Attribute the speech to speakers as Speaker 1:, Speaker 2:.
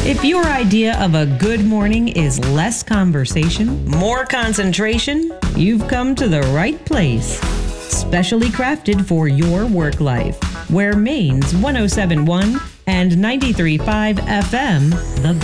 Speaker 1: If your idea of a good morning is less conversation, more concentration, you've come to the right place. Specially crafted for your work life, where Maine's 107.1 and 93.5 FM, the